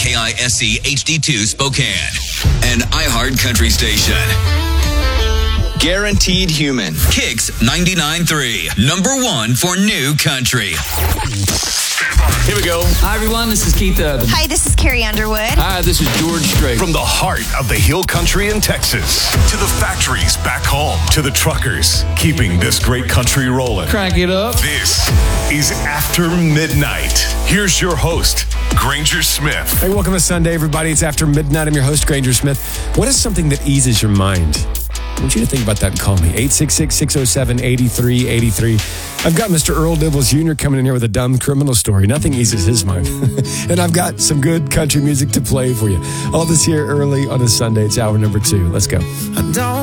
KISC HD2 Spokane, an iHeart Country station. Guaranteed Human. Kicks 99.3. Number one for new country. Here we go. Hi, everyone. This is Keith Urban. Hi, this is Carrie Underwood. Hi, this is George Strait. From the heart of the Hill Country in Texas to the factories back home to the truckers keeping this great country rolling. Crank it up. This is After Midnight. Here's your host, Granger Smith. Hey, welcome to Sunday, everybody. It's After Midnight. I'm your host, Granger Smith. What is something that eases your mind? I want you to think about that and call me. 866-607-8383. I've got Mr. Earl Dibbles Jr. coming in here with a dumb criminal story. Nothing eases his mind. And I've got some good country music to play for you. All this here early on a Sunday. It's hour number 2. Let's go.